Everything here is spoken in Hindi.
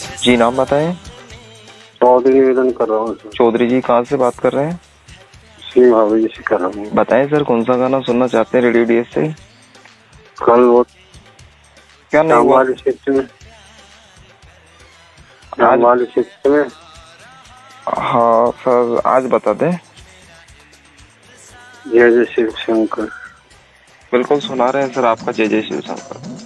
जी नाम बताएं। चौधरी निवेदन कर रहा हूँ सर। चौधरी जी कहाँ से बात कर रहे हैं? सिंह भाभी से कर रहा हूँ। बताएं सर, कौन सा गाना सुनना चाहते हैं रेडियो डीएस से? कल वो क्या नहीं शाम हुआ वाली शिफ्ट में, आज? शाम वाली शिफ्ट में हाँ सर, आज बता दें। जय जय शिव शंकर। बिल्कुल सुना रहे हैं सर आपका जय जय शिव शंकर।